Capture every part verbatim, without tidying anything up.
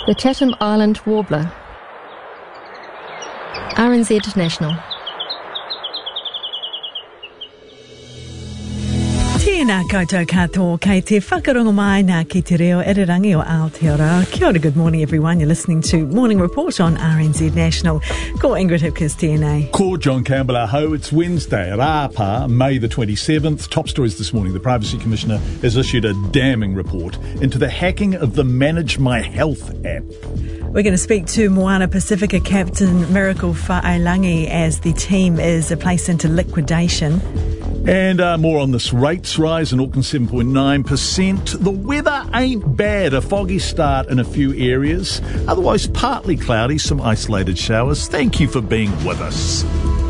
The Chatham Island warbler. R N Z National. Tēnā koutou katoa kei te whakarongo mai nā ki te reo Irirangi o Aotearoa. Kia ora, good morning everyone. You're listening to Morning Report on R N Z National. Ko Ingrid Hipkiss tēnei. Ko John Campbell aho. It's Wednesday, Rāpa, May the twenty-seventh. Top stories this morning. The Privacy Commissioner has issued a damning report into the hacking of the Manage My Health app. We're going to speak to Moana Pacifica Captain Miracle Fa'ailangi as the team is placed into liquidation. And uh, more on this. Rates rise in Auckland seven point nine percent. The weather ain't bad. A foggy start in a few areas. Otherwise partly cloudy, some isolated showers. Thank you for being with us.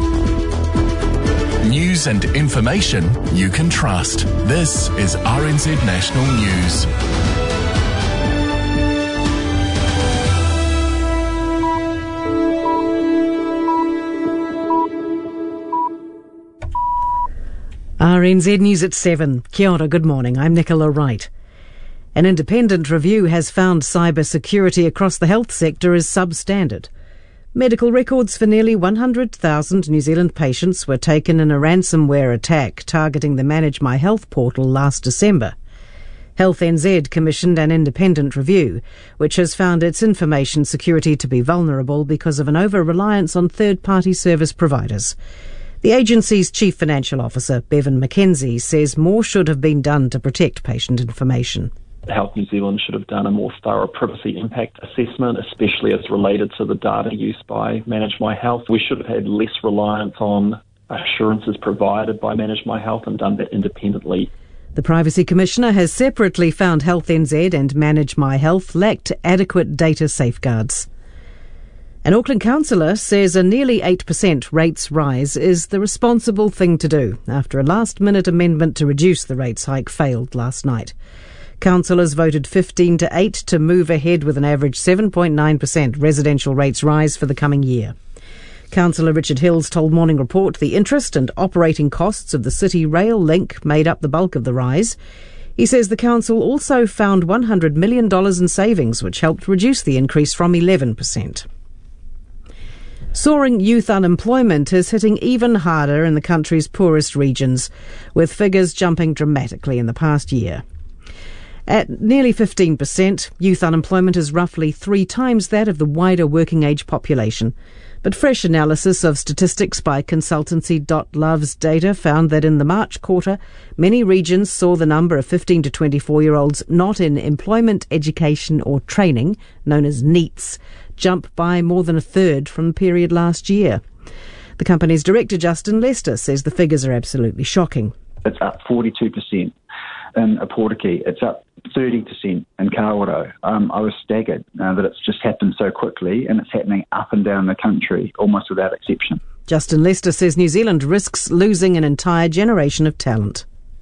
News and information you can trust. This is R N Z National News. R N Z News at seven. Kia ora, good morning. I'm Nicola Wright. An independent review has found cyber security across the health sector is substandard. Medical records for nearly one hundred thousand New Zealand patients were taken in a ransomware attack targeting the Manage My Health portal last December. Health N Z commissioned an independent review, which has found its information security to be vulnerable because of an over-reliance on third-party service providers. The agency's Chief Financial Officer, Bevan McKenzie, says more should have been done to protect patient information. Health New Zealand should have done a more thorough privacy impact assessment, especially as related to the data used by Manage My Health. We should have had less reliance on assurances provided by Manage My Health and done that independently. The Privacy Commissioner has separately found Health N Z and Manage My Health lacked adequate data safeguards. An Auckland councillor says a nearly eight percent rates rise is the responsible thing to do after a last-minute amendment to reduce the rates hike failed last night. Councillors voted fifteen to eight to move ahead with an average seven point nine percent residential rates rise for the coming year. Councillor Richard Hills told Morning Report the interest and operating costs of the City Rail link made up the bulk of the rise. He says the council also found one hundred million dollars in savings, which helped reduce the increase from eleven percent. Soaring youth unemployment is hitting even harder in the country's poorest regions, with figures jumping dramatically in the past year. At nearly fifteen percent, youth unemployment is roughly three times that of the wider working age population. But fresh analysis of statistics by consultancy Dot Love's data found that in the March quarter, many regions saw the number of fifteen to twenty-four-year-olds not in employment, education or training, known as NEETs, jump by more than a third from the period last year. The company's director, Justin Lester, says the figures are absolutely shocking. It's up forty-two percent in Aportiki. It's up thirty percent in Kawerau. Um, I was staggered uh, that it's just happened so quickly, and it's happening up and down the country, almost without exception. Justin Lester says New Zealand risks losing an entire generation of talent.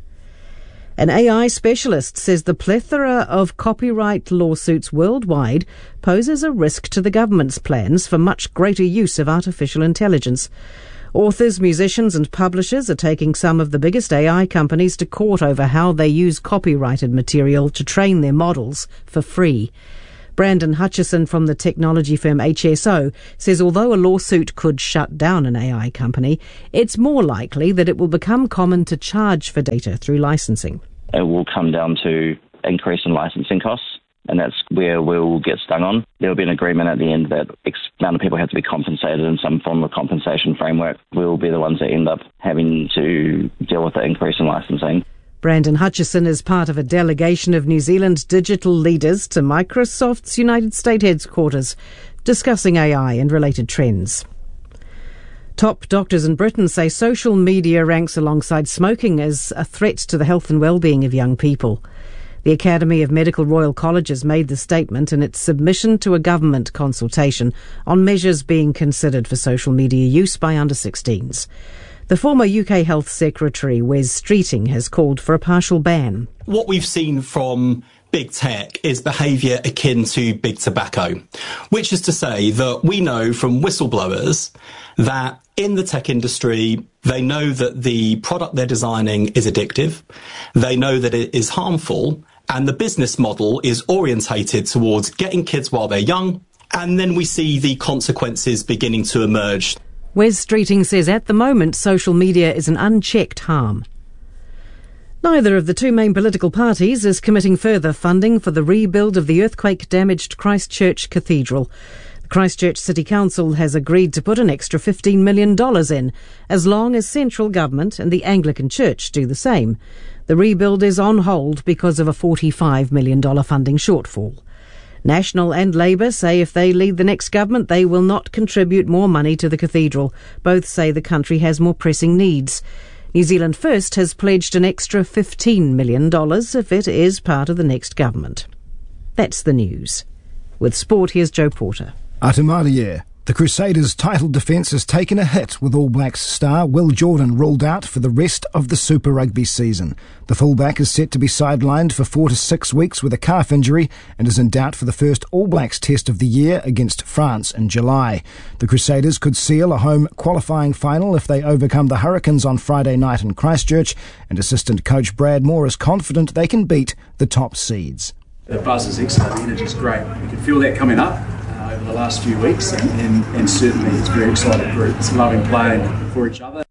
An A I specialist says the plethora of copyright lawsuits worldwide poses a risk to the government's plans for much greater use of artificial intelligence. Authors, musicians and publishers are taking some of the biggest A I companies to court over how they use copyrighted material to train their models for free. Brandon Hutchison from the technology firm H S O says although a lawsuit could shut down an A I company, it's more likely that it will become common to charge for data through licensing. It will come down to increase in licensing costs, and that's where we'll get stung on. There will be an agreement at the end that X amount of people have to be compensated in some form of compensation framework. We'll be the ones that end up having to deal with the increase in licensing. Brandon Hutchison is part of a delegation of New Zealand digital leaders to Microsoft's United States headquarters, discussing A I and related trends. Top doctors in Britain say social media ranks alongside smoking as a threat to the health and well-being of young people. The Academy of Medical Royal Colleges made the statement in its submission to a government consultation on measures being considered for social media use by under sixteens. The former U K Health Secretary, Wes Streeting, has called for a partial ban. What we've seen from big tech is behaviour akin to big tobacco, which is to say that we know from whistleblowers that in the tech industry, they know that the product they're designing is addictive, they know that it is harmful, And the business model is orientated towards getting kids while they're young, and then we see the consequences beginning to emerge. Wes Streeting says at the moment social media is an unchecked harm. Neither of the two main political parties is committing further funding for the rebuild of the earthquake-damaged Christchurch Cathedral. The Christchurch City Council has agreed to put an extra fifteen million dollars in, as long as central government and the Anglican Church do the same. The rebuild is on hold because of a forty-five million dollars funding shortfall. National and Labour say if they lead the next government, they will not contribute more money to the cathedral. Both say the country has more pressing needs. New Zealand First has pledged an extra fifteen million dollars if it is part of the next government. That's the news. With sport, here's Joe Porter. Atamaria. The Crusaders' title defence has taken a hit with All Blacks star Will Jordan ruled out for the rest of the Super Rugby season. The fullback is set to be sidelined for four to six weeks with a calf injury and is in doubt for the first All Blacks test of the year against France in July. The Crusaders could seal a home qualifying final if they overcome the Hurricanes on Friday night in Christchurch, and assistant coach Brad Moore is confident they can beat the top seeds. The buzz is excellent, the energy is great. We can feel that coming up over the last few weeks, and, and, and certainly it's a very excited group. It's loving playing for each other.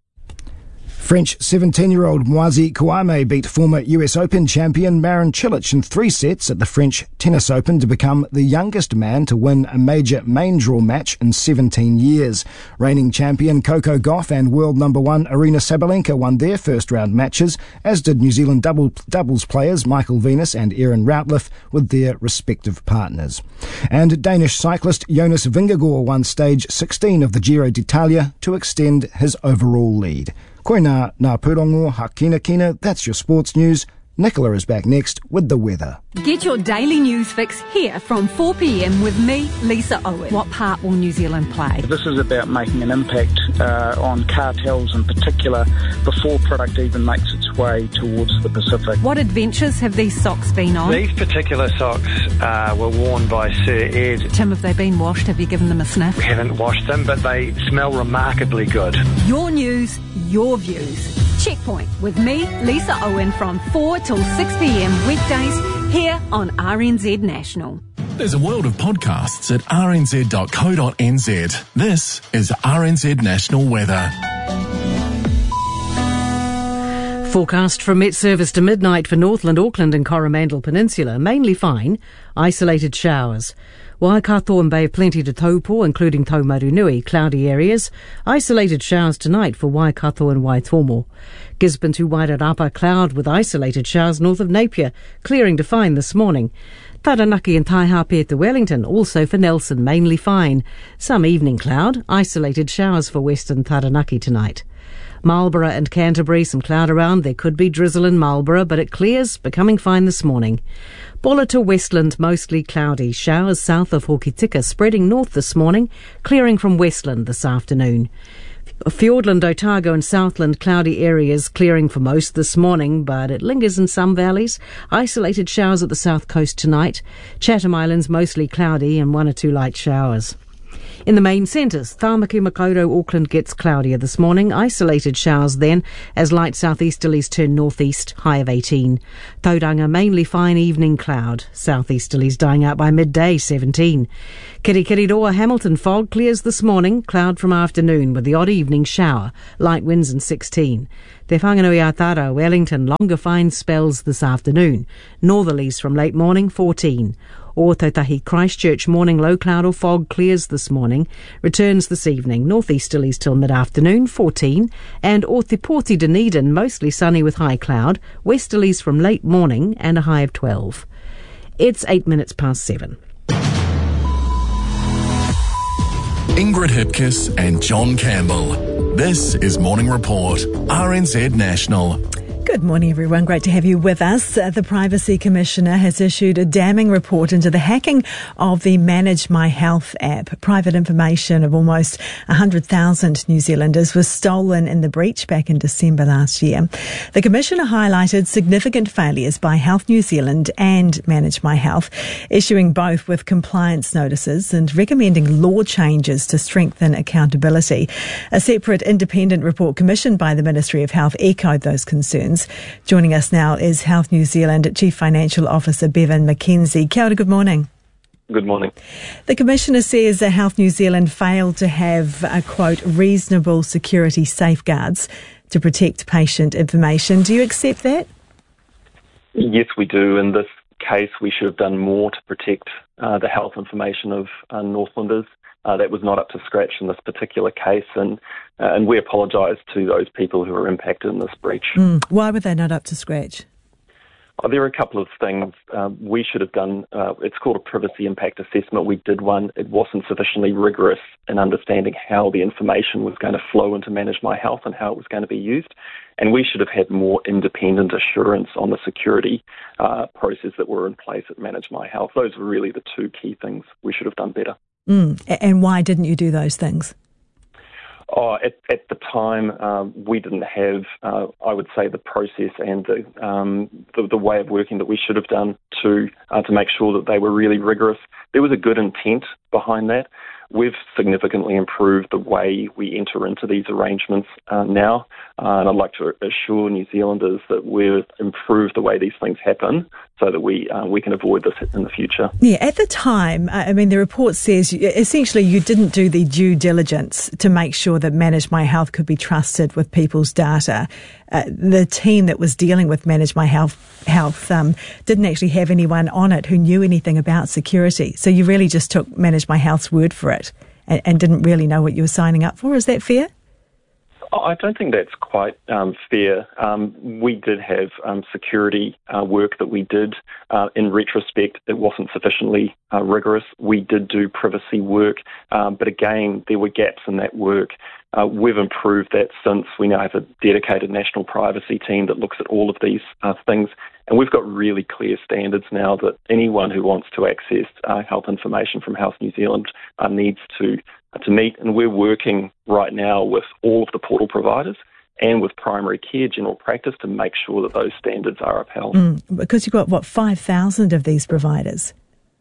French seventeen-year-old Moisey Kouame beat former U S Open champion Marin Cilic in three sets at the French Tennis Open to become the youngest man to win a major main draw match in seventeen years. Reigning champion Coco Gauff and world number one Aryna Sabalenka won their first-round matches, as did New Zealand double, doubles players Michael Venus and Erin Routliffe with their respective partners. And Danish cyclist Jonas Vingegaard won stage sixteen of the Giro d'Italia to extend his overall lead. Koina ngā pūrongo hakina kina, that's your sports news. Nicola is back next with the weather. Get your daily news fix here from four p.m. with me, Lisa Owen. What part will New Zealand play? This is about making an impact uh, on cartels in particular before product even makes its way towards the Pacific. What adventures have these socks been on? These particular socks uh, were worn by Sir Ed. Tim, have they been washed? Have you given them a sniff? We haven't washed them, but they smell remarkably good. Your news, your views. Checkpoint with me, Lisa Owen, from four till six p.m. weekdays here on R N Z National. There's a world of podcasts at r n z dot co dot n z. This is R N Z National Weather. Forecast from Met Service to midnight for Northland, Auckland and Coromandel Peninsula. Mainly fine, isolated showers. Waikato and Bay of Plenty to Taupo, including Taumarunui, cloudy areas. Isolated showers tonight for Waikato and Waitomo. Gisborne to Wairarapa, cloud with isolated showers north of Napier, clearing to fine this morning. Taranaki and Taihape to Wellington, also for Nelson, mainly fine. Some evening cloud, isolated showers for western Taranaki tonight. Marlborough and Canterbury, some cloud around. There could be drizzle in Marlborough, but it clears, becoming fine this morning. Bulla to Westland, mostly cloudy. Showers south of Hokitika, spreading north this morning, clearing from Westland this afternoon. Fiordland, Otago and Southland, cloudy areas, clearing for most this morning, but it lingers in some valleys. Isolated showers at the south coast tonight. Chatham Islands, mostly cloudy and one or two light showers. In the main centres, Tāmaki, Makaurau, Auckland gets cloudier this morning. Isolated showers then, as light southeasterlies turn northeast, high of eighteen. Tauranga, mainly fine evening cloud. Southeasterlies dying out by midday, seventeen. Kirikiriroa, Hamilton, fog clears this morning. Cloud from afternoon with the odd evening shower. Light winds and sixteen. Te Whanganui-a-Tara, Wellington, longer fine spells this afternoon. Northerlies from late morning, fourteen. Or Tautahi, Christchurch, morning low cloud or fog clears this morning, returns this evening, northeasterlies till mid-afternoon, fourteen, and Orthiporti Dunedin, mostly sunny with high cloud, westerlies from late morning and a high of twelve. It's eight minutes past seven. Ingrid Hipkiss and John Campbell. This is Morning Report, R N Z National. Good morning, everyone. Great to have you with us. Uh, the Privacy Commissioner has issued a damning report into the hacking of the Manage My Health app. Private information of almost one hundred thousand New Zealanders was stolen in the breach back in December last year. The Commissioner highlighted significant failures by Health New Zealand and Manage My Health, issuing both with compliance notices and recommending law changes to strengthen accountability. A separate independent report commissioned by the Ministry of Health echoed those concerns, concerns. Joining us now is Health New Zealand Chief Financial Officer Bevan McKenzie. Kia ora, good morning. Good morning. The Commissioner says that Health New Zealand failed to have, a quote, reasonable security safeguards to protect patient information. Do you accept that? Yes, we do. In this case, we should have done more to protect uh, the health information of uh, Northlanders. Uh, that was not up to scratch in this particular case, and uh, and we apologise to those people who were impacted in this breach. Mm. Why were they not up to scratch? Oh, there are a couple of things uh, we should have done. Uh, it's called a privacy impact assessment. We did one. It wasn't sufficiently rigorous in understanding how the information was going to flow into Manage My Health and how it was going to be used. And we should have had more independent assurance on the security uh, process that were in place at Manage My Health. Those were really the two key things we should have done better. Mm. And why didn't you do those things? Oh, at, at the time, um, we didn't have, uh, I would say, the process and the, um, the the way of working that we should have done to uh, to make sure that they were really rigorous. There was a good intent behind that. We've significantly improved the way we enter into these arrangements uh, now, uh, and I'd like to assure New Zealanders that we've improved the way these things happen so that we uh, we can avoid this in the future. Yeah, at the time, I mean, the report says you, essentially you didn't do the due diligence to make sure that Manage My Health could be trusted with people's data. Uh, the team that was dealing with Manage My Health, health um, didn't actually have anyone on it who knew anything about security. So you really just took Manage My Health's word for it and, and didn't really know what you were signing up for. Is that fair? I don't think that's quite um, fair. Um, we did have um, security uh, work that we did. Uh, in retrospect, it wasn't sufficiently uh, rigorous. We did do privacy work, um, but again, there were gaps in that work. Uh, we've improved that since. We now have a dedicated national privacy team that looks at all of these uh, things, and we've got really clear standards now that anyone who wants to access uh, health information from Health New Zealand uh, needs to to meet, and we're working right now with all of the portal providers and with primary care general practice to make sure that those standards are upheld. Mm, because you've got, what, five thousand of these providers?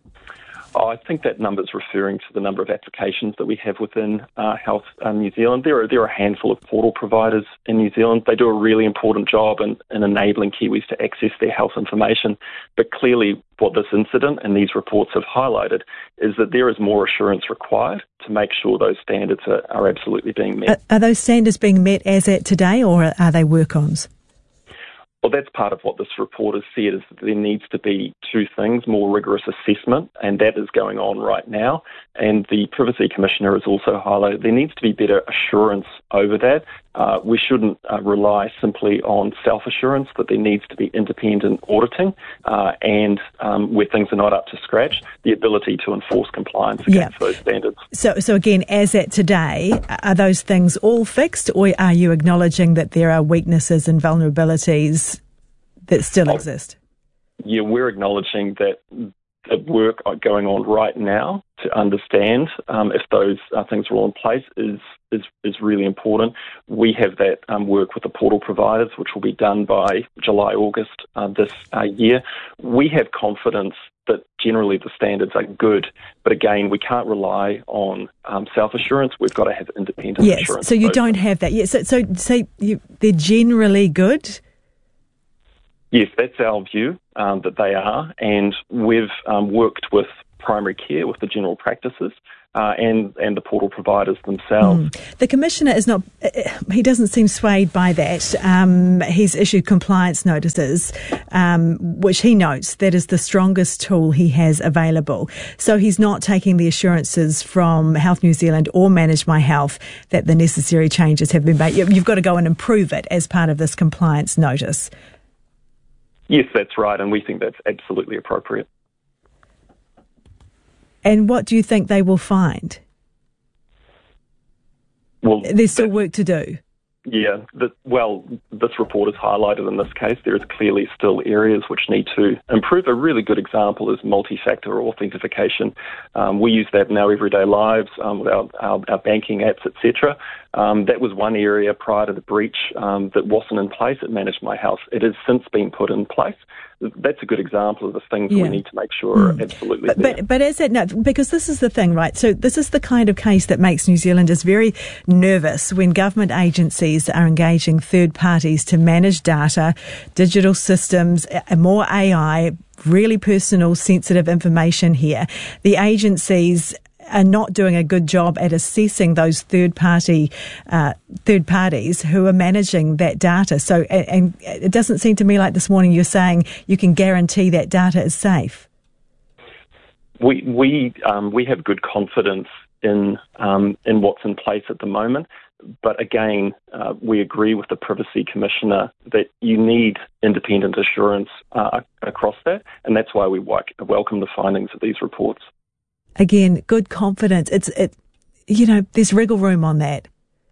Oh, I think that number is referring to the number of applications that we have within uh, Health um, New Zealand. There are there are a handful of portal providers in New Zealand. They do a really important job in, in enabling Kiwis to access their health information. But clearly what this incident and these reports have highlighted is that there is more assurance required to make sure those standards are, are absolutely being met. Are, are those standards being met as at today, or are they work-ons? Well, that's part of what this report has said, is that there needs to be two things: more rigorous assessment, and that is going on right now. And the Privacy Commissioner has also highlighted there needs to be better assurance over that. Uh, we shouldn't uh, rely simply on self-assurance, that there needs to be independent auditing, uh, and um, where things are not up to scratch, the ability to enforce compliance against yeah. those standards. So, so again, as at today, are those things all fixed, or are you acknowledging that there are weaknesses and vulnerabilities that still oh, exist? Yeah, we're acknowledging that the work going on right now to understand um, if those uh, things are all in place is, is is really important. We have that um, work with the portal providers, which will be done by July, August uh, this uh, year. We have confidence that generally the standards are good, but again, we can't rely on um, self-assurance. We've got to have independent yes, assurance. So you don't have that. Yes, so, so, so you, they're generally good? Yes, that's our view, um, that they are, and we've um, worked with primary care, with the general practices, uh, and, and the portal providers themselves. Mm. The Commissioner is not, he doesn't seem swayed by that. Um, he's issued compliance notices, um, which he notes that is the strongest tool he has available. So he's not taking the assurances from Health New Zealand or Manage My Health that the necessary changes have been made. You've got to go and improve it as part of this compliance notice. Yes, that's right, and we think that's absolutely appropriate. And what do you think they will find? Well, there's still work to do. Yeah, the, well, this report has highlighted in this case there is clearly still areas which need to improve. A really good example is multi-factor authentication. Um, we use that in our everyday lives um, with our, our, our banking apps, et cetera. Um, that was one area prior to the breach um, that wasn't in place at Manage My Health. It has since been put in place. that's a good example of the things Yeah. we need to make sure Mm. are absolutely But, there. but, but is it, no, because this is the thing, right? So this is the kind of case that makes New Zealanders very nervous when government agencies are engaging third parties to manage data, digital systems, uh, more A I, really personal, sensitive information here. The agencies are not doing a good job at assessing those third party uh, third parties who are managing that data. So, and, and it doesn't seem to me like this morning you're saying you can guarantee that data is safe. We we um, we have good confidence in um, in what's in place at the moment. But again, uh, we agree with the Privacy Commissioner that you need independent assurance uh, across that, and that's why we welcome the findings of these reports. Again, good confidence. It's it, you know, there's wriggle room on that.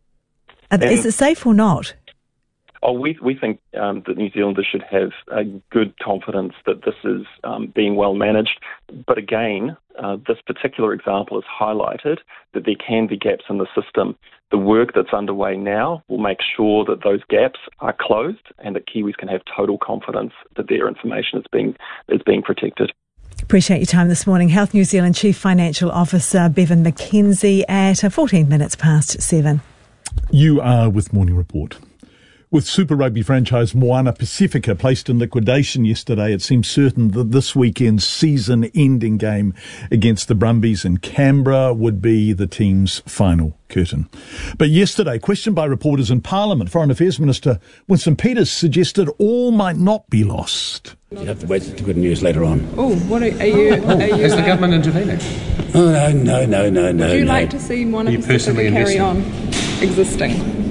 And is it safe or not? Oh, we we think um, that New Zealanders should have a good confidence that this is um, being well managed. But again, uh, this particular example has highlighted that there can be gaps in the system. The work that's underway now will make sure that those gaps are closed and that Kiwis can have total confidence that their information is being is being protected. Appreciate your time this morning. Health New Zealand Chief Financial Officer Bevan McKenzie at fourteen minutes past seven. You are with Morning Report. With Super Rugby franchise Moana Pacifica placed in liquidation yesterday, it seems certain that this weekend's season-ending game against the Brumbies in Canberra would be the team's final curtain. But yesterday, questioned by reporters in Parliament, Foreign Affairs Minister Winston Peters suggested all might not be lost. You have to wait for good news later on. Oh, what are, are you? Oh, are you is the uh, government intervening? Oh, no, no, no, no, no. Would you no. like to see Moana Are you Pacifica personally carry investing? on existing?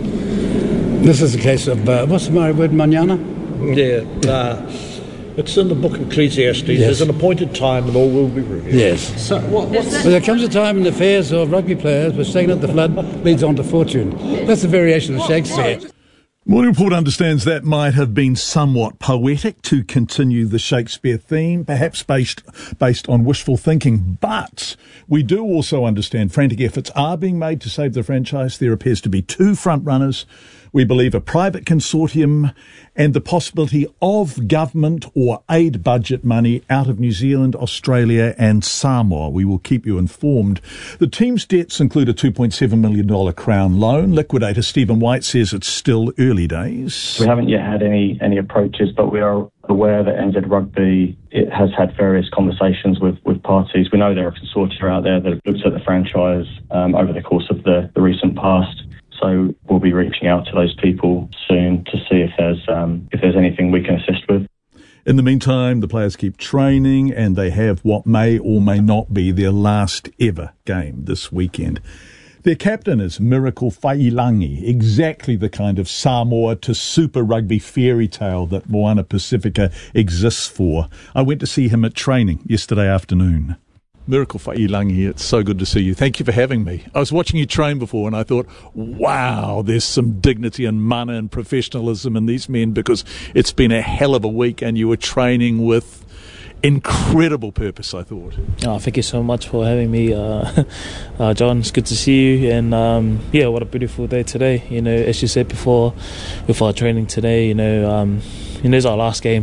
This is a case of, uh, what's the Maori word, manana? Yeah, uh, it's in the book of Ecclesiastes. Yes. There's an appointed time and all will be revealed. Yes. So what, what's Well, there comes a time in the affairs of rugby players where saying that the flood leads on to fortune. That's a variation of Shakespeare. Morning Report understands that might have been somewhat poetic to continue the Shakespeare theme, perhaps based based on wishful thinking. But we do also understand frantic efforts are being made to save the franchise. There appears to be two front runners. We believe a private consortium and the possibility of government or aid budget money out of New Zealand, Australia and Samoa. We will keep you informed. The team's debts include a two point seven million dollars Crown loan. Liquidator Stephen White says it's still early days. We haven't yet had any, any approaches, but we are aware that N Z Rugby it has had various conversations with, with parties. We know there are consortia out there that have looked at the franchise um, over the course of the, the recent past. So we'll be reaching out to those people soon to see if there's um, if there's anything we can assist with. In the meantime, the players keep training and they have what may or may not be their last ever game this weekend. Their captain is Miracle Failangi, exactly the kind of Samoa to Super Rugby fairy tale that Moana Pacifica exists for. I went to see him at training yesterday afternoon. Miracle Failangi, it's so good to see you. Thank you for having me. I was watching you train before and I thought, wow, there's some dignity and mana and professionalism in these men because it's been a hell of a week and you were training with incredible purpose, I thought. Oh, thank you so much for having me, uh, uh, John. It's good to see you. And um, yeah, what a beautiful day today. You know, as you said before, with our training today, you know, um, you know, it's our last game.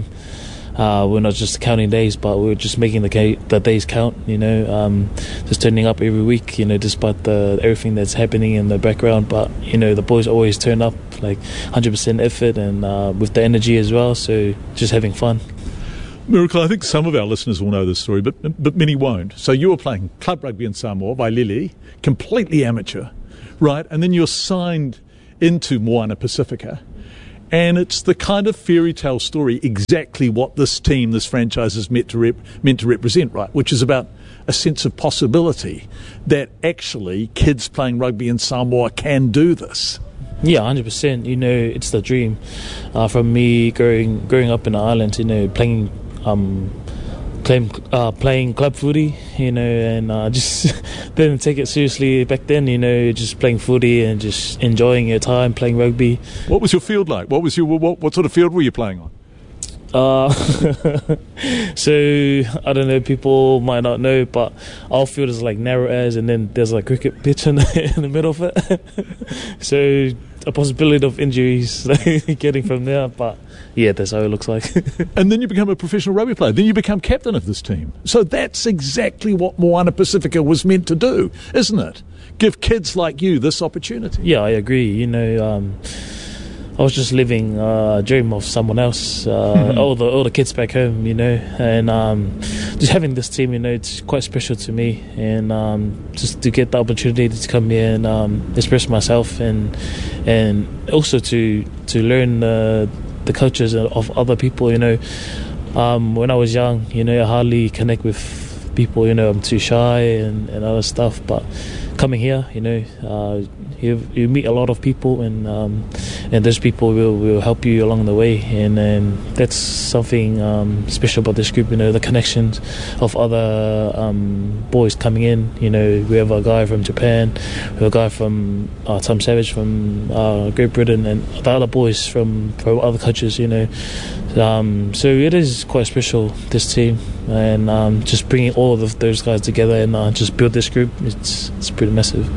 Uh, we're not just counting days, but we're just making the, ca- the days count, you know, um, just turning up every week, you know, despite the everything that's happening in the background. But, you know, the boys always turn up, like one hundred percent effort and uh, with the energy as well, so just having fun. Miracle, I think some of our listeners will know this story, but but many won't. So you were playing club rugby in Samoa, Wailili, completely amateur, right? And then you're signed into Moana Pacifica. And it's the kind of fairy tale story, exactly what this team, this franchise is meant to, rep- meant to represent, right? Which is about a sense of possibility that actually kids playing rugby in Samoa can do this. Yeah, one hundred percent. You know, it's the dream. Uh, from me growing growing up in the island, you know, playing um, playing, uh, playing club footy, you know, and uh, just didn't take it seriously back then, you know, just playing footy and just enjoying your time playing rugby. What was your field like? What was your what, what sort of field were you playing on? Uh, so I don't know, people might not know, but our field is like narrow as, and then there's like cricket pitch in the, in the middle of it. So a possibility of injuries getting from there, but yeah, that's how it looks like. And then you become a professional rugby player. Then you become captain of this team. So that's exactly what Moana Pacifica was meant to do, isn't it? Give kids like you this opportunity. Yeah, I agree. You know, um, I was just living uh, a dream of someone else. Uh, mm-hmm. all the all the kids back home, you know, and um, just having this team, you know, it's quite special to me. And um, just to get the opportunity to come here and um, express myself, and and also to to learn uh, the cultures of other people. You know, um, when I was young, you know, I hardly connect with people. You know, I'm too shy and, and other stuff, but coming here, you know, uh, you you meet a lot of people, and um, and those people will, will help you along the way, and, and that's something um, special about this group. You know, the connections of other um, boys coming in. You know, we have a guy from Japan, we have a guy from uh, Tom Savage from uh, Great Britain, and the other boys from, from other countries. You know, um, so it is quite special, this team, and um, just bringing all of those guys together and uh, just build this group. It's it's pretty massive.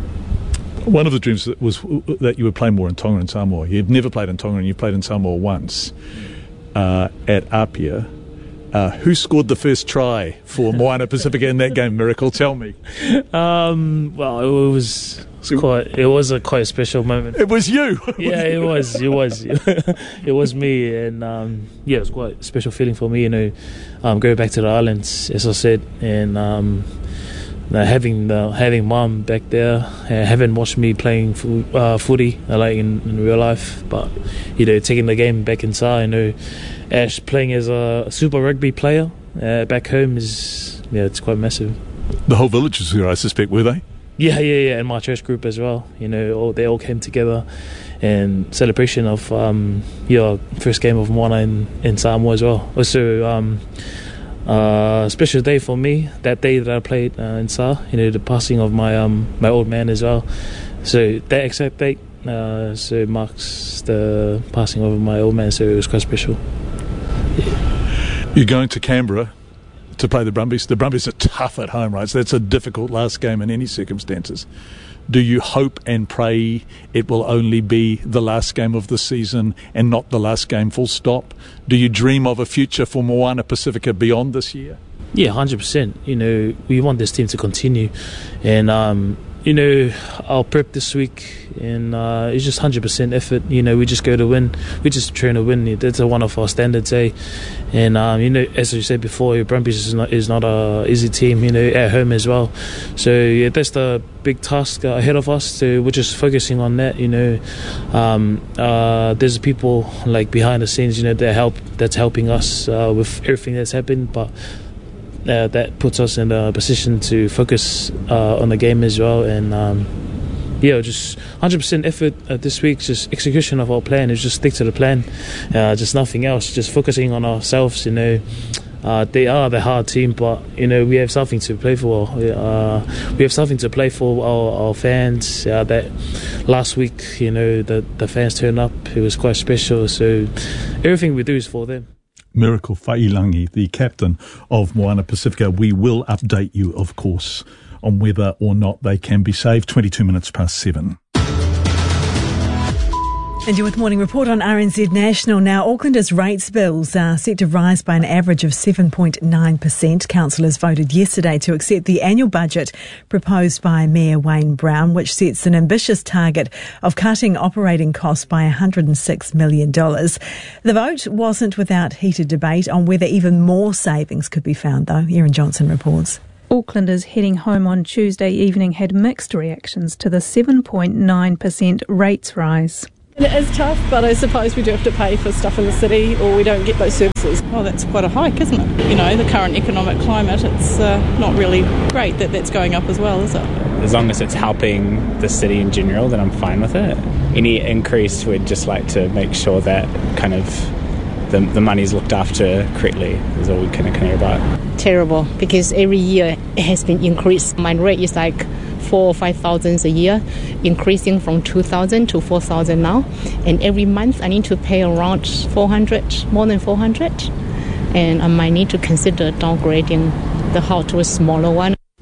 One of the dreams that was that you would play more in Tonga and Samoa. You've never played in Tonga, and you've played in Samoa once uh, at Apia. Uh, who scored the first try for Moana Pacifica in that game? Miracle, tell me. Um, well, it was quite. It was a quite a special moment. It was you. Yeah, it was. It was. It was me, and um, yeah, it was quite a special feeling for me. You know, um, going back to the islands, as I said, and. Um, Uh, having uh, having mom back there, uh, haven't watched me playing fo- uh, footy uh, like in, in real life, but you know, taking the game back inside. You know, Ash playing as a super rugby player uh, back home is yeah, it's quite massive. The whole village was here, I suspect, were they? Yeah, yeah, yeah, and my church group as well. You know, all, they all came together in celebration of um, your first game of Moana in, in Samoa as well. Also. Um, Uh, special day for me, that day that I played uh, in Sa, you know, the passing of my um, my old man as well. So that exact date uh, so marks the passing of my old man, so it was quite special. Yeah. You're going to Canberra to play the Brumbies. The Brumbies are tough at home, right? So that's a difficult last game in any circumstances. Do you hope and pray it will only be the last game of the season and not the last game full stop? Do you dream of a future for Moana Pacifica beyond this year? Yeah, one hundred percent. You know, we want this team to continue. And, um, you know, our prep this week, and uh, it's just one hundred percent effort. You know, we just go to win. We just trying to win. That's one of our standards, eh? And, um, you know, as you said before, Brumbies is not, is not a easy team, you know, at home as well. So, yeah, that's the big task ahead of us. So we're just focusing on that, you know. Um, uh, there's people, like, behind the scenes, you know, that help, that's helping us uh, with everything that's happened, but Uh, that puts us in a position to focus uh, on the game as well, and um, yeah, just one hundred percent effort uh, this week, just execution of our plan. Is just stick to the plan, uh, just nothing else, just focusing on ourselves, you know. Uh, they are the hard team, but you know, we have something to play for. Uh, we have something to play for our, our fans. Uh, that last week, you know, the, the fans turned up. It was quite special, so everything we do is for them. Miracle Failangi, the captain of Moana Pacifica. We will update you, of course, on whether or not they can be saved. twenty-two minutes past seven. And you're with Morning Report on R N Z National. Now, Aucklanders' rates bills are set to rise by an average of seven point nine percent. Councillors voted yesterday to accept the annual budget proposed by Mayor Wayne Brown, which sets an ambitious target of cutting operating costs by one hundred six million dollars. The vote wasn't without heated debate on whether even more savings could be found, though. Erin Johnson reports. Aucklanders heading home on Tuesday evening had mixed reactions to the seven point nine percent rates rise. It is tough, but I suppose we do have to pay for stuff in the city or we don't get those services. Well, that's quite a hike, isn't it? You know, the current economic climate, it's uh, not really great that that's going up as well, is it? As long as it's helping the city in general, then I'm fine with it. Any increase, we'd just like to make sure that kind of the, the money's looked after correctly is all we kind of care about. Terrible, because every year it has been increased. My rate is like four or five thousand a year, increasing from two thousand to four thousand now, and every month I need to pay around four hundred, more than four hundred, and I might need to consider downgrading the house to a smaller one.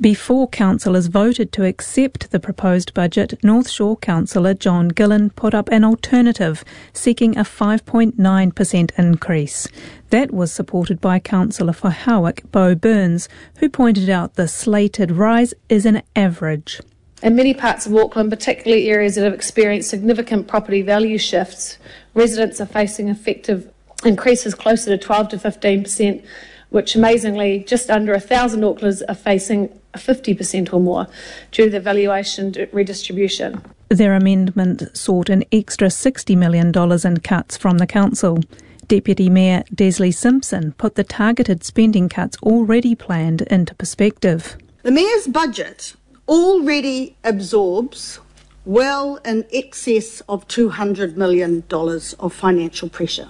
Before councillors voted to accept the proposed budget, North Shore councillor John Gillen put up an alternative, seeking a five point nine percent increase. That was supported by councillor for Howick, Bo Burns, who pointed out the slated rise is an average. In many parts of Auckland, particularly areas that have experienced significant property value shifts, residents are facing effective increases closer to twelve to fifteen percent, which amazingly just under one thousand Aucklanders are facing fifty percent or more due to the valuation redistribution. Their amendment sought an extra sixty million dollars in cuts from the council. Deputy Mayor Desley Simpson put the targeted spending cuts already planned into perspective. The Mayor's budget already absorbs well in excess of two hundred million dollars of financial pressure,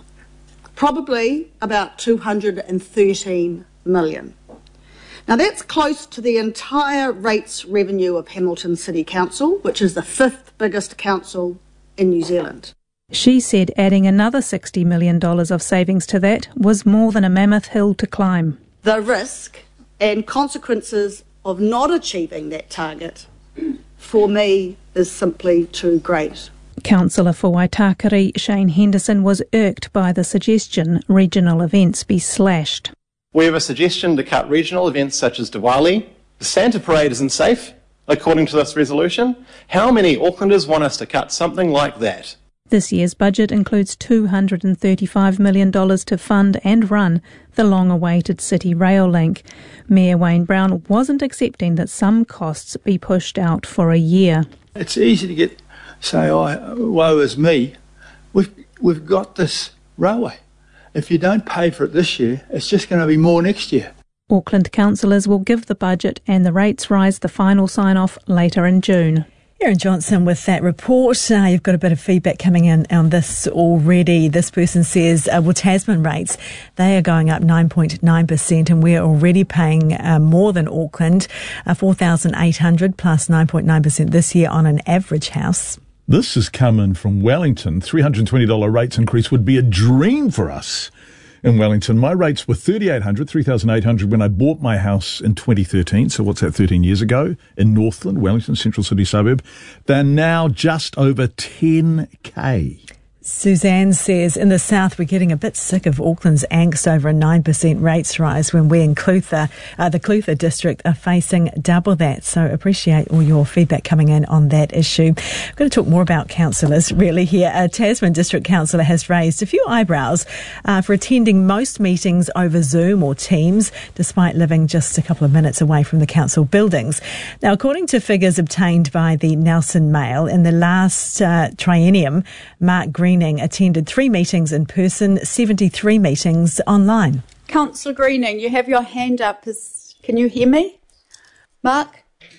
probably about two hundred thirteen million dollars. Now that's close to the entire rates revenue of Hamilton City Council, which is the fifth biggest council in New Zealand. She said adding another sixty million dollars of savings to that was more than a mammoth hill to climb. The risk and consequences of not achieving that target, for me, is simply too great. Councillor for Waitakere, Shane Henderson, was irked by the suggestion regional events be slashed. We have a suggestion to cut regional events such as Diwali. The Santa Parade isn't safe, according to this resolution. How many Aucklanders want us to cut something like that? This year's budget includes two hundred thirty-five million dollars to fund and run the long-awaited City Rail link. Mayor Wayne Brown wasn't accepting that some costs be pushed out for a year. It's easy to get, say, oh, woe is me. We've, we've got this railway. If you don't pay for it this year, it's just going to be more next year. Auckland councillors will give the budget and the rates rise the final sign-off later in June. Erin Johnson with that report. Uh, you've got a bit of feedback coming in on this already. This person says, uh, well, Tasman rates, they are going up nine point nine percent and we're already paying uh, more than Auckland, uh, four thousand eight hundred plus nine point nine percent this year on an average house. This is coming from Wellington. three hundred twenty dollars rates increase would be a dream for us in Wellington. My rates were three thousand eight hundred dollars, three thousand eight hundred dollars when I bought my house in twenty thirteen. So what's that, thirteen years ago in Northland, Wellington, central city suburb. They're now just over ten K. Suzanne says, in the south, we're getting a bit sick of Auckland's angst over a nine percent rates rise when we in Clutha, uh, the Clutha district, are facing double that. So appreciate all your feedback coming in on that issue. I'm going to talk more about councillors really here. A Tasman District Councillor has raised a few eyebrows uh, for attending most meetings over Zoom or Teams, despite living just a couple of minutes away from the council buildings. Now, according to figures obtained by the Nelson Mail, in the last uh, triennium, Mark Green attended three meetings in person, seventy-three meetings online. Councillor Greening, you have your hand up. Is, can you hear me? Mark?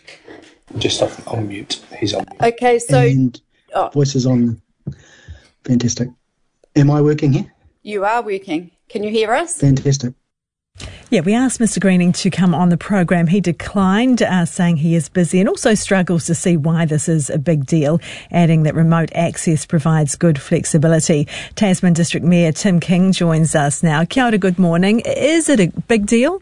Just off, on mute. He's on mute. Okay, so... And oh. Voice is on. Fantastic. Am I working here? You are working. Can you hear us? Fantastic. Yeah, we asked Mister Greening to come on the program. He declined, uh, saying he is busy and also struggles to see why this is a big deal, adding that remote access provides good flexibility. Tasman District Mayor Tim King joins us now. Kia ora, good morning. Is it a big deal?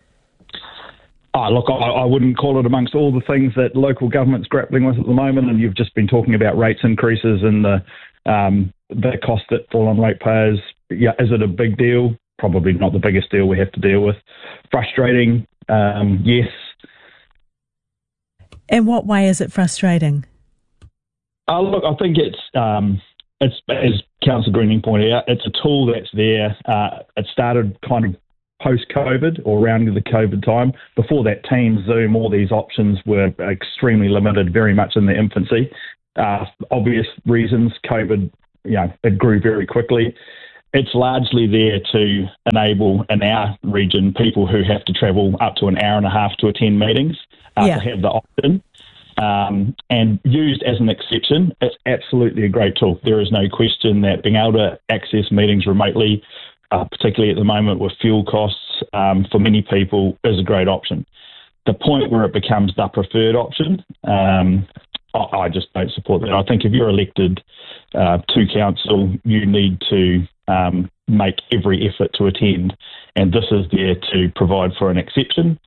Oh, look, I, I wouldn't call it amongst all the things that local government's grappling with at the moment, and you've just been talking about rates increases and the, um, the cost that fall on ratepayers. Yeah, is it a big deal? Probably not the biggest deal we have to deal with. Frustrating, um, yes. In what way is it frustrating? Uh, look, I think it's, um, it's as Councillor Greening pointed out, it's a tool that's there. Uh, it started kind of post-COVID or around the COVID time. Before that, Teams, Zoom, all these options were extremely limited, very much in their infancy. Uh, obvious reasons, COVID, you know, it grew very quickly. It's largely there to enable, in our region, people who have to travel up to an hour and a half to attend meetings uh, yeah. to have the option. Um, and used as an exception, it's absolutely a great tool. There is no question that being able to access meetings remotely, uh, particularly at the moment with fuel costs, um, for many people is a great option. The point where it becomes the preferred option, um, I, I just don't support that. I think if you're elected uh, to council, you need to Um, make every effort to attend, and this is there to provide for an exception.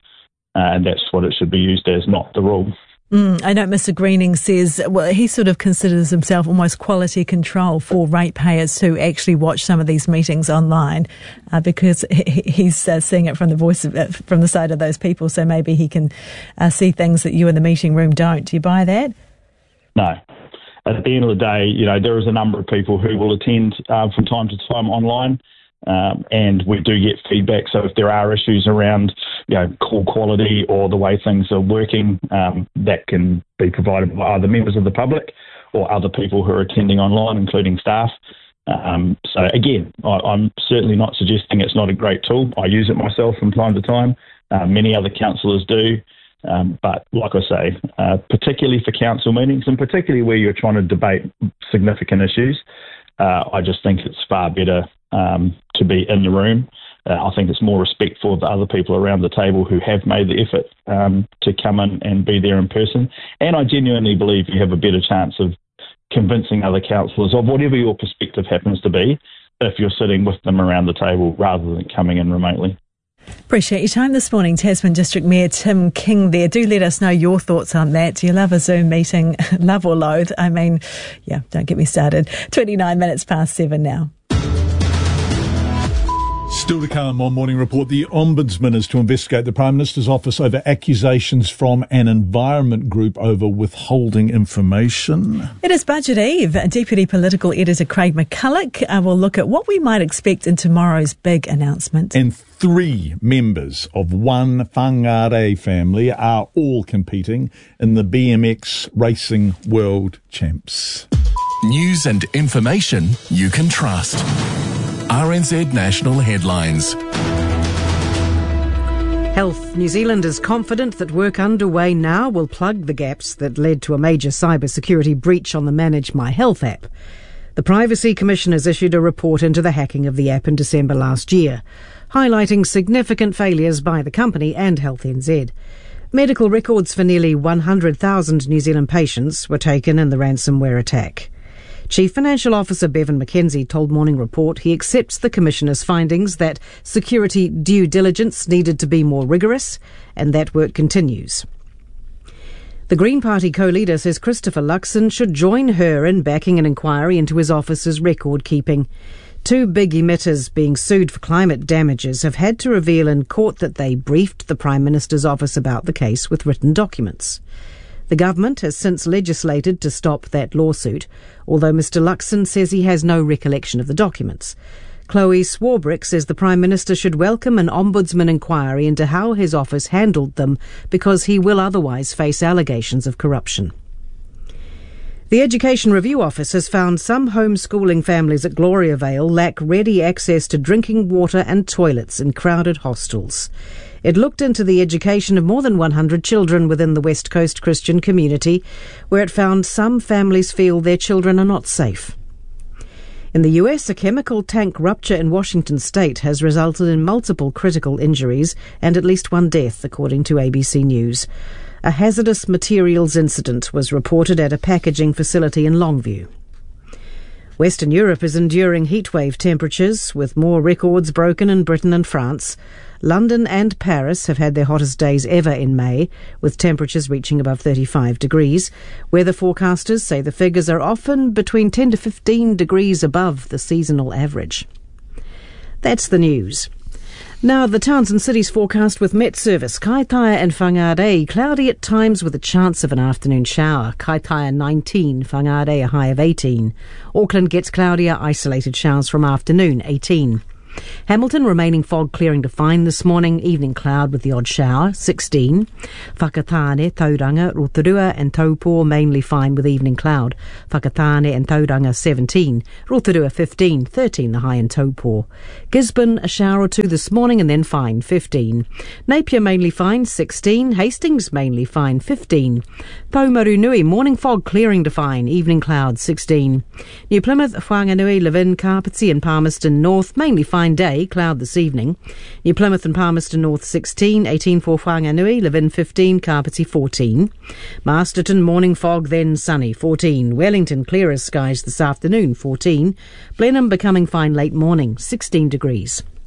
uh, and that's what it should be used as, not the rule. Mm, I know Mister Greening says, well, he sort of considers himself almost quality control for ratepayers who actually watch some of these meetings online, uh, because he, he's uh, seeing it from the voice of, uh, from the side of those people. So maybe he can uh, see things that you in the meeting room don't. Do you buy that? No. At the end of the day, you know, there is a number of people who will attend uh, from time to time online. Um, and we do get feedback. So if there are issues around, you know, call quality or the way things are working, um, that can be provided by either members of the public or other people who are attending online, including staff. Um, so again, I, I'm certainly not suggesting it's not a great tool. I use it myself from time to time. Uh, many other councillors do. Um, but like I say, uh, particularly for council meetings and particularly where you're trying to debate significant issues, uh, I just think it's far better Um, to be in the room. Uh, I think it's more respectful of the other people around the table who have made the effort um, to come in and be there in person. And I genuinely believe you have a better chance of convincing other councillors of whatever your perspective happens to be if you're sitting with them around the table rather than coming in remotely. Appreciate your time this morning, Tasman District Mayor Tim King there. Do let us know your thoughts on that. Do you love a Zoom meeting? Love or loathe? I mean, yeah, don't get me started. twenty-nine minutes past seven now. Still to come on Morning Report, the Ombudsman is to investigate the Prime Minister's office over accusations from an environment group over withholding information. It is Budget Eve. Deputy Political Editor Craig McCulloch uh, will look at what we might expect in tomorrow's big announcement. And three members of one Whangarei family are all competing in the B M X Racing World Champs. News and information you can trust. R N Z National Headlines. Health New Zealand is confident that work underway now will plug the gaps that led to a major cybersecurity breach on the Manage My Health app. The Privacy Commission has issued a report into the hacking of the app in December last year, highlighting significant failures by the company and Health N Z. Medical records for nearly one hundred thousand New Zealand patients were taken in the ransomware attack. Chief Financial Officer Bevan McKenzie told Morning Report he accepts the Commissioner's findings that security due diligence needed to be more rigorous and that work continues. The Green Party co-leader says Christopher Luxon should join her in backing an inquiry into his office's record keeping. Two big emitters being sued for climate damages have had to reveal in court that they briefed the Prime Minister's office about the case with written documents. The government has since legislated to stop that lawsuit, although Mr Luxon says he has no recollection of the documents. Chloe Swarbrick says the Prime Minister should welcome an Ombudsman inquiry into how his office handled them because he will otherwise face allegations of corruption. The Education Review Office has found some homeschooling families at Gloriavale lack ready access to drinking water and toilets in crowded hostels. It looked into the education of more than one hundred children within the West Coast Christian community, where it found some families feel their children are not safe. In the U S, a chemical tank rupture in Washington state has resulted in multiple critical injuries and at least one death, according to A B C News. A hazardous materials incident was reported at a packaging facility in Longview. Western Europe is enduring heatwave temperatures, with more records broken in Britain and France. London and Paris have had their hottest days ever in May, with temperatures reaching above thirty-five degrees. Weather forecasters say the figures are often between ten to fifteen degrees above the seasonal average. That's the news. Now, the towns and cities forecast with Met Service. Kaitaia and Whangarei, cloudy at times with a chance of an afternoon shower. Kaitaia nineteen, Whangarei a high of eighteen. Auckland gets cloudier, isolated showers from afternoon, eighteen. Hamilton remaining fog clearing to fine this morning, evening cloud with the odd shower, sixteen. Whakatane, Tauranga, Rotorua and Taupo mainly fine with evening cloud. Whakatane and Tauranga seventeen. Rotorua fifteen, thirteen the high in Taupo. Gisborne a shower or two this morning and then fine, fifteen. Napier mainly fine, sixteen. Hastings mainly fine, fifteen. Paumarunui morning fog clearing to fine, evening cloud, sixteen. New Plymouth, Whanganui, Levin, Carpetsy and Palmerston North mainly fine day, cloud this evening. New Plymouth and Palmerston North sixteen, eighteen for Whanganui, Levin fifteen, Carpetsy fourteen. Masterton morning fog then sunny, fourteen. Wellington clear as skies this afternoon, fourteen. Blenheim becoming fine late morning, sixteen degrees.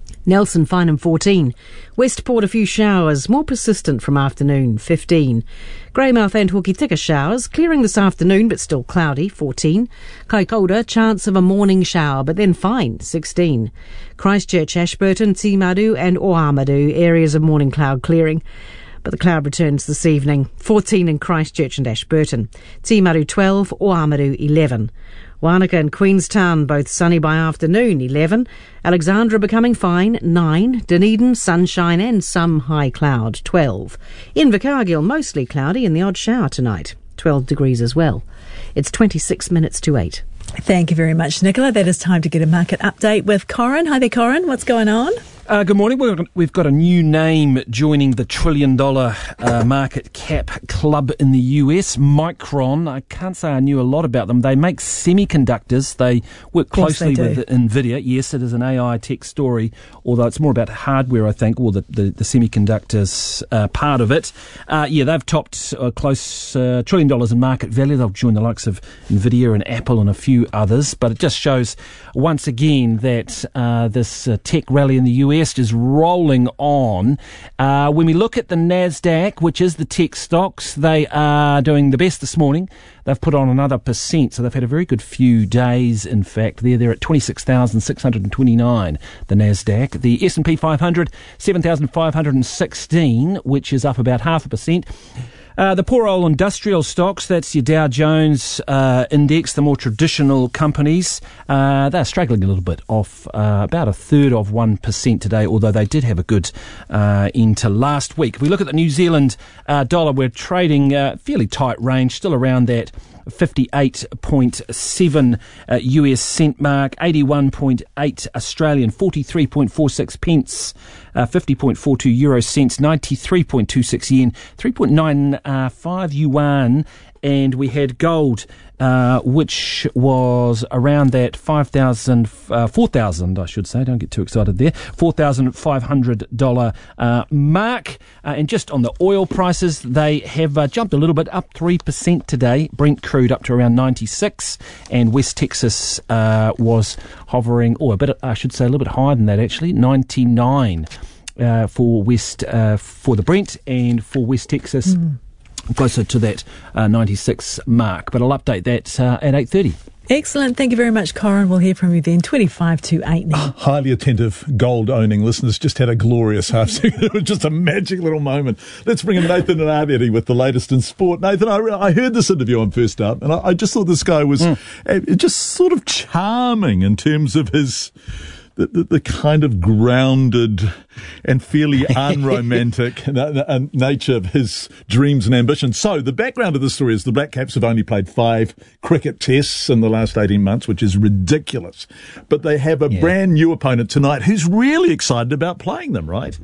Nelson Fineham fourteen. Westport a few showers, more persistent from afternoon, fifteen. Greymouth and Hokitika showers, clearing this afternoon but still cloudy, fourteen. Kaikoura, chance of a morning shower but then fine, sixteen. Christchurch, Ashburton, Timaru and Oamaru, areas of morning cloud clearing, but the cloud returns this evening, fourteen in Christchurch and Ashburton. Timaru twelve, Oamaru eleven. Wanaka and Queenstown, both sunny by afternoon, eleven. Alexandra becoming fine, nine. Dunedin, sunshine and some high cloud, twelve. Invercargill, mostly cloudy and the odd shower tonight, twelve degrees as well. It's twenty-six minutes to eight. Thank you very much, Nicola. That is time to get a market update with Corin. Hi there, Corin. What's going on? Uh, good morning. We've, we've got a new name joining the trillion dollar uh, market cap club in the U S, Micron. I can't say I knew a lot about them. They make semiconductors. They work closely they with NVIDIA. Yes, it is an A I tech story, although it's more about hardware, I think, or the, the, the semiconductors uh, part of it. Uh, yeah, they've topped uh, close uh, trillion dollars in market value. They'll join the likes of NVIDIA and Apple and a few others. But it just shows once again that uh, this uh, tech rally in the U S is rolling on. Uh, when we look at the NASDAQ, which is the tech stocks, they are doing the best this morning. They've put on another percent, so they've had a very good few days, in fact. They're, they're at twenty-six thousand six hundred twenty-nine, the NASDAQ. The S and P five hundred, seven thousand five hundred sixteen, which is up about half a percent. Uh, the poor old industrial stocks, that's your Dow Jones uh, index, the more traditional companies, uh, they're struggling a little bit, off uh, about a third of one percent today, although they did have a good uh, into last week. If we look at the New Zealand uh, dollar, we're trading uh, fairly tight range, still around that fifty-eight point seven uh, U S cent mark, eighty-one point eight Australian, forty-three point four six pence, uh, fifty point four two euro cents, ninety-three point two six yen, three point nine five yuan. And we had gold, uh, which was around that five thousand, uh, four thousand, I should say, don't get too excited there, four thousand five hundred dollars uh, mark. Uh, and just on the oil prices, they have uh, jumped a little bit, up three percent today. Brent crude up to around ninety-six, and West Texas uh, was hovering, or a bit, I should say, a little bit higher than that actually, ninety-nine uh, for West, uh, for the Brent, and for West Texas. Mm. Closer to that uh, ninety-six mark, but I'll update that uh, at eight thirty. Excellent. Thank you very much, Corin. We'll hear from you then. twenty-five to eight now. Highly attentive gold-owning listeners just had a glorious half second. It was just a magic little moment. Let's bring in Nathan and Arvedi with the latest in sport. Nathan, I, I heard this interview on First Up, and I, I just thought this guy was mm. uh, just sort of charming in terms of his... The, the, the kind of grounded and fairly unromantic na- nature of his dreams and ambitions. So the background of the story is the Black Caps have only played five cricket tests in the last eighteen months, which is ridiculous. But they have a yeah. brand new opponent tonight who's really excited about playing them, right?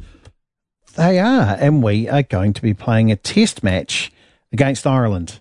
They are, and we are going to be playing a test match against Ireland.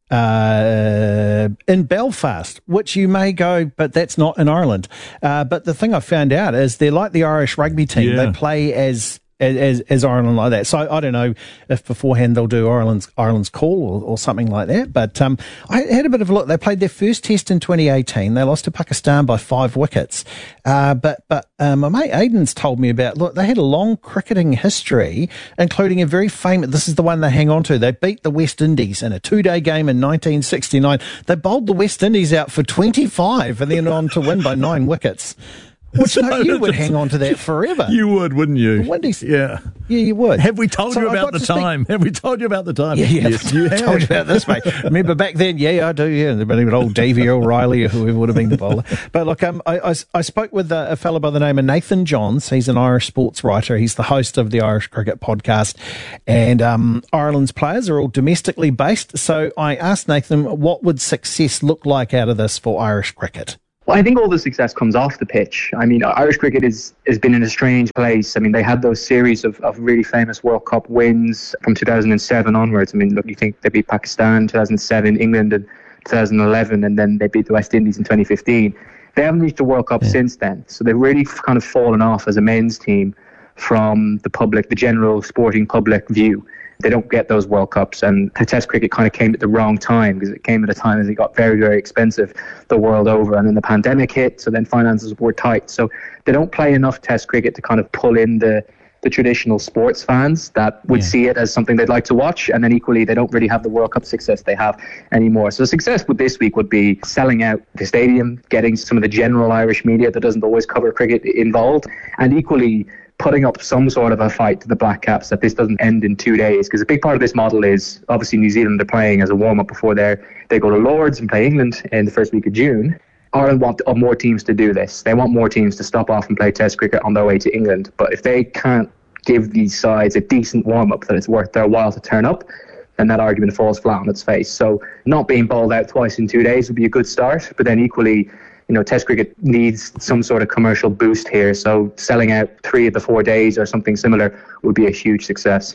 Uh, in Belfast, which you may go, but that's not in Ireland. Uh, but the thing I found out is they're like the Irish rugby team. Yeah. They play as, as as Ireland like that. So I don't know if beforehand they'll do Ireland's Ireland's call or, or something like that. But um, I had a bit of a look. They played their first test in twenty eighteen. They lost to Pakistan by five wickets. Uh, but but um, my mate Aiden's told me about, look, they had a long cricketing history, including a very famous, this is the one they hang on to. They beat the West Indies in a two-day game in nineteen sixty-nine. They bowled the West Indies out for twenty-five and then on to win by nine wickets. Which no, you would hang on to that forever. You would, wouldn't you? Wendy's, yeah. Yeah, you would. Have we told so you about the time? Speak... Have we told you about the time? Yeah, yeah. Yes, you have. Told you about this, mate. Remember back then? Yeah, I do, yeah. Remember old Davey O'Reilly or whoever would have been the bowler. But look, um, I, I, I spoke with a, a fellow by the name of Nathan Johns. He's an Irish sports writer. He's the host of the Irish Cricket Podcast. And um, Ireland's players are all domestically based. So I asked Nathan, what would success look like out of this for Irish cricket? Well, I think all the success comes off the pitch. I mean, Irish cricket is, has been in a strange place. I mean, they had those series of, of really famous World Cup wins from two thousand seven onwards. I mean, look, you think they beat Pakistan in two thousand seven, England in two thousand eleven, and then they beat the West Indies in twenty fifteen. They haven't reached a World Cup yeah. since then. So they've really kind of fallen off as a men's team from the public, the general sporting public view. They don't get those World Cups, and the Test cricket kind of came at the wrong time because it came at a time as it got very, very expensive the world over, and then the pandemic hit, so then finances were tight. So they don't play enough Test cricket to kind of pull in the the traditional sports fans that would yeah. see it as something they'd like to watch, and then equally they don't really have the World Cup success they have anymore. So success with this week would be selling out the stadium, getting some of the general Irish media that doesn't always cover cricket involved, and equally putting up some sort of a fight to the Black Caps that this doesn't end in two days. Because a big part of this model is obviously New Zealand are playing as a warm-up before they they go to Lords and play England in the first week of June. Ireland want more teams to do this. They want more teams to stop off and play Test cricket on their way to England. But if they can't give these sides a decent warm-up that it's worth their while to turn up, then that argument falls flat on its face. So not being bowled out twice in two days would be a good start. But then equally, you know, Test cricket needs some sort of commercial boost here. So selling out three of the four days or something similar would be a huge success.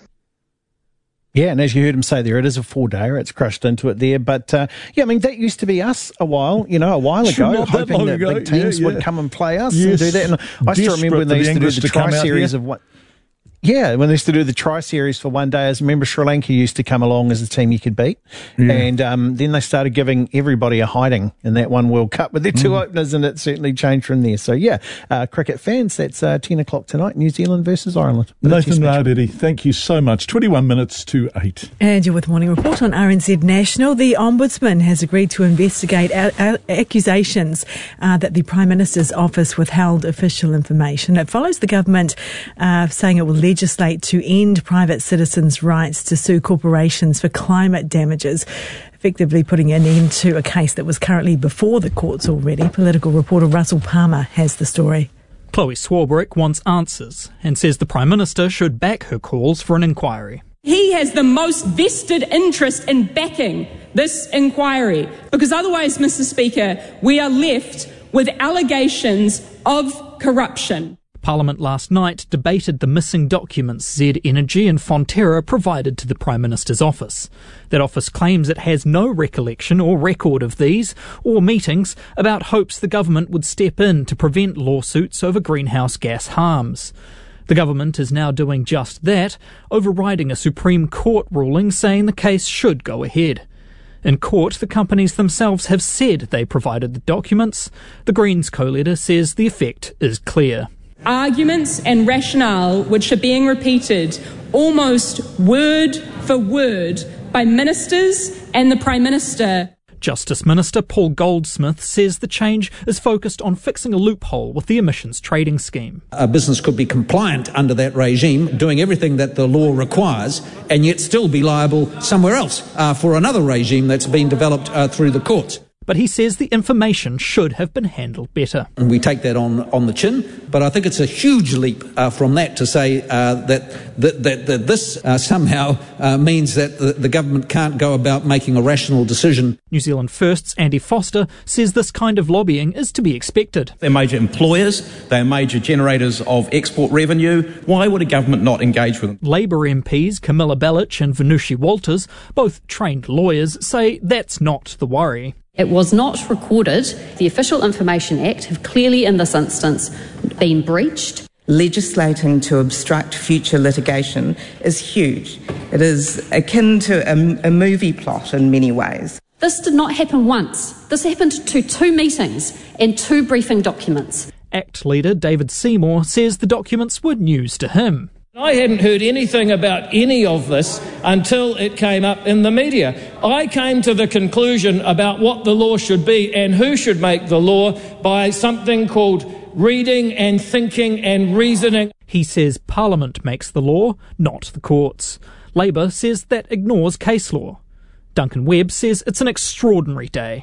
Yeah, and as you heard him say there, it is a four-dayer. It's crushed into it there. But, uh, yeah, I mean, that used to be us a while, you know, a while ago, Not that hoping long that ago. big teams yeah, yeah. would come and play us yes. and do that. And I still remember when they used to do the tri-series of what... Yeah, when they used to do the tri-series for one day, I remember Sri Lanka used to come along as a team you could beat. Yeah. And um, then they started giving everybody a hiding in that one World Cup with their two mm. openers, and it certainly changed from there. So, yeah, uh, cricket fans, that's uh, ten o'clock tonight, New Zealand versus Ireland. Nathan Rowdiddy, thank you so much. twenty-one minutes to eight. And you're with Morning Report on R N Z National. The Ombudsman has agreed to investigate a- a- accusations uh, that the Prime Minister's office withheld official information. It follows the government uh, saying it will legislate to end private citizens' rights to sue corporations for climate damages, effectively putting an end to a case that was currently before the courts already. Political reporter Russell Palmer has the story. Chloe Swarbrick wants answers and says the Prime Minister should back her calls for an inquiry. He has the most vested interest in backing this inquiry, because otherwise, Mister Speaker, we are left with allegations of corruption. Parliament last night debated the missing documents Z Energy and Fonterra provided to the Prime Minister's office. That office claims it has no recollection or record of these or meetings about hopes the government would step in to prevent lawsuits over greenhouse gas harms. The government is now doing just that, overriding a Supreme Court ruling saying the case should go ahead. In court, the companies themselves have said they provided the documents. The Greens co-leader says the effect is clear. Arguments and rationale which are being repeated almost word for word by ministers and the Prime Minister. Justice Minister Paul Goldsmith says the change is focused on fixing a loophole with the emissions trading scheme. A business could be compliant under that regime, doing everything that the law requires, and yet still be liable somewhere else uh, for another regime that's been developed uh, through the courts. But he says the information should have been handled better. And we take that on, on the chin, but I think it's a huge leap uh, from that to say uh, that, that, that, that this uh, somehow uh, means that the, the government can't go about making a rational decision. New Zealand First's Andy Foster says this kind of lobbying is to be expected. They're major employers, they're major generators of export revenue. Why would a government not engage with them? Labour M Ps Camilla Bellich and Venushi Walters, both trained lawyers, say that's not the worry. It was not recorded. The Official Information Act have clearly in this instance been breached. Legislating to obstruct future litigation is huge. It is akin to a, a movie plot in many ways. This did not happen once. This happened to two meetings and two briefing documents. ACT leader David Seymour says the documents were news to him. I hadn't heard anything about any of this until it came up in the media. I came to the conclusion about what the law should be and who should make the law by something called reading and thinking and reasoning. He says Parliament makes the law, not the courts. Labour says that ignores case law. Duncan Webb says it's an extraordinary day.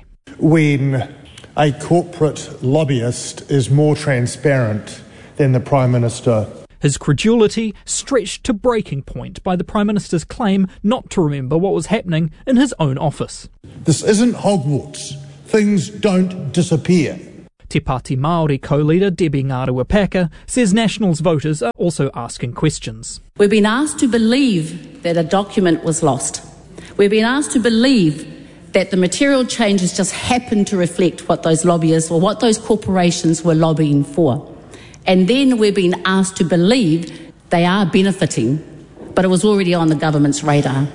When a corporate lobbyist is more transparent than the Prime Minister. His credulity stretched to breaking point by the Prime Minister's claim not to remember what was happening in his own office. This isn't Hogwarts. Things don't disappear. Te Pāti Māori co-leader Debbie Ngaruapaka says Nationals voters are also asking questions. We've been asked to believe that a document was lost. We've been asked to believe that the material changes just happened to reflect what those lobbyists or what those corporations were lobbying for. And then we're being asked to believe they are benefiting but it was already on the government's radar.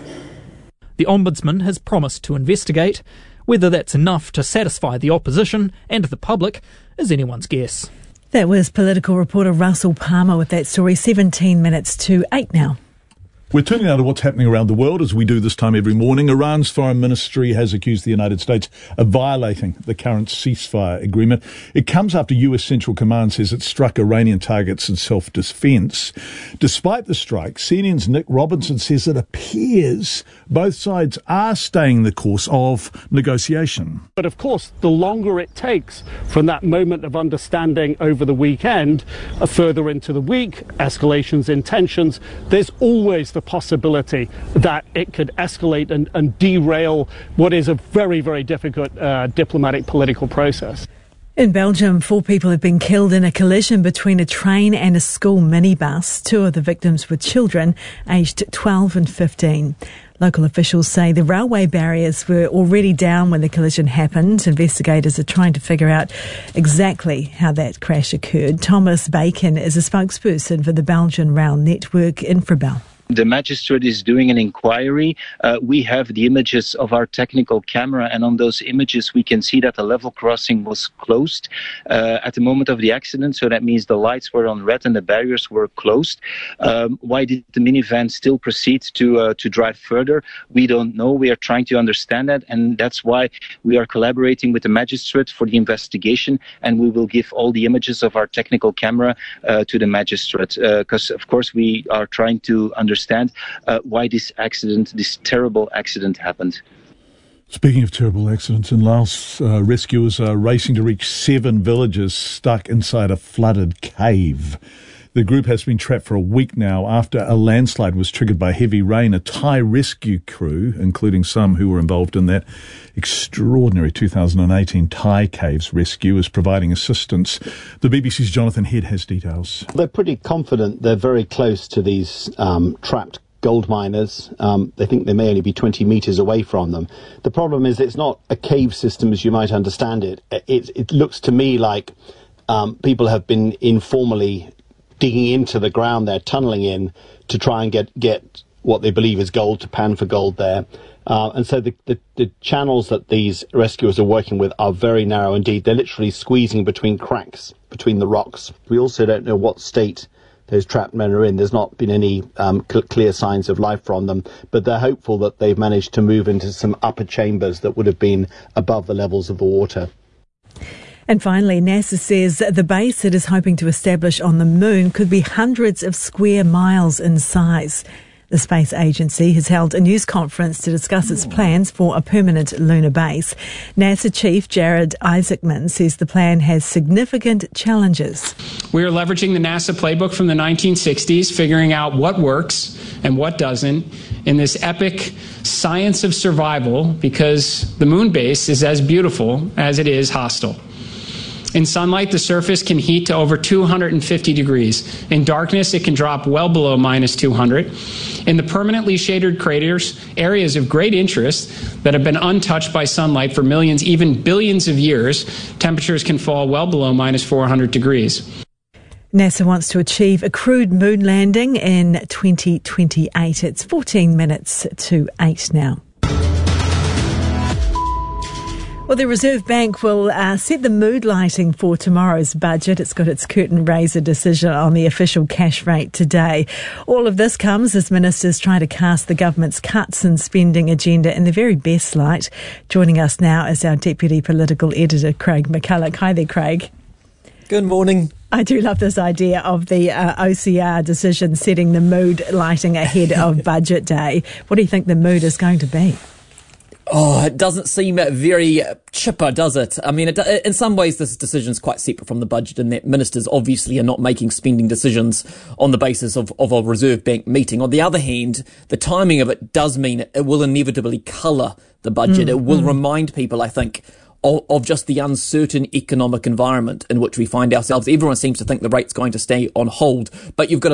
The Ombudsman has promised to investigate. Whether that's enough to satisfy the opposition and the public is anyone's guess. That was political reporter Russell Palmer with that story. seventeen minutes to eight now. We're turning now to what's happening around the world, as we do this time every morning. Iran's foreign ministry has accused the United States of violating the current ceasefire agreement. It comes after U S Central Command says it struck Iranian targets in self-defense. Despite the strike, C N N's Nick Robinson says it appears both sides are staying the course of negotiation. But of course, the longer it takes from that moment of understanding over the weekend, uh, further into the week, escalations in tensions, there's always the possibility that it could escalate and, and derail what is a very, very difficult uh, diplomatic political process. In Belgium, four people have been killed in a collision between a train and a school minibus. Two of the victims were children, aged twelve and fifteen. Local officials say the railway barriers were already down when the collision happened. Investigators are trying to figure out exactly how that crash occurred. Thomas Bacon is a spokesperson for the Belgian Rail Network, Infrabel. The magistrate is doing an inquiry. Uh, we have the images of our technical camera, and on those images we can see that the level crossing was closed uh, at the moment of the accident. So that means the lights were on red and the barriers were closed. Um, why did the minivan still proceed to uh, to drive further? We don't know. We are trying to understand that, and that's why we are collaborating with the magistrate for the investigation, and we will give all the images of our technical camera uh, to the magistrate, because uh, of course we are trying to understand understand uh, why this accident, this terrible accident happened. Speaking of terrible accidents, in Laos, uh, rescuers are racing to reach seven villagers stuck inside a flooded cave. The group has been trapped for a week now after a landslide was triggered by heavy rain. A Thai rescue crew, including some who were involved in that extraordinary two thousand eighteen Thai Caves rescue, is providing assistance. The B B C's Jonathan Head has details. They're pretty confident they're very close to these um, trapped gold miners. Um, they think they may only be twenty metres away from them. The problem is it's not a cave system as you might understand it. It, it looks to me like um, people have been informally digging into the ground there, tunnelling in to try and get, get what they believe is gold, to pan for gold there. Uh, and so the, the, the channels that these rescuers are working with are very narrow indeed. They're literally squeezing between cracks, between the rocks. We also don't know what state those trapped men are in. There's not been any um, cl- clear signs of life from them, but they're hopeful that they've managed to move into some upper chambers that would have been above the levels of the water. And finally, NASA says the base it is hoping to establish on the moon could be hundreds of square miles in size. The space agency has held a news conference to discuss its plans for a permanent lunar base. NASA Chief Jared Isaacman says the plan has significant challenges. We are leveraging the NASA playbook from the nineteen sixties, figuring out what works and what doesn't in this epic science of survival, because the moon base is as beautiful as it is hostile. In sunlight, the surface can heat to over two hundred fifty degrees. In darkness, it can drop well below minus two hundred. In the permanently shaded craters, areas of great interest that have been untouched by sunlight for millions, even billions of years, temperatures can fall well below minus four hundred degrees. NASA wants to achieve a crewed moon landing in twenty twenty-eight. It's fourteen minutes to eight now. Well, the Reserve Bank will uh, set the mood lighting for tomorrow's budget. It's got its curtain raiser decision on the official cash rate today. All of this comes as ministers try to cast the government's cuts and spending agenda in the very best light. Joining us now is our Deputy Political Editor, Craig McCulloch. Hi there, Craig. Good morning. I do love this idea of the uh, O C R decision setting the mood lighting ahead of budget day. What do you think the mood is going to be? Oh, it doesn't seem very chipper, does it? I mean, it, in some ways, this decision is quite separate from the budget in that ministers obviously are not making spending decisions on the basis of, of a Reserve Bank meeting. On the other hand, the timing of it does mean it will inevitably colour the budget. Mm, it will mm. remind people, I think, of, of just the uncertain economic environment in which we find ourselves. Everyone seems to think the rate's going to stay on hold, but you've got to